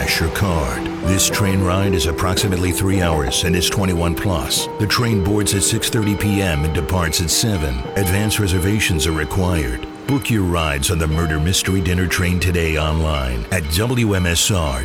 cash or card. This train ride is approximately 3 hours and is 21 plus. The train boards at 6:30 p.m. and departs at 7. Advance reservations are required. Book your rides on the Murder Mystery Dinner Train today online at WMSR.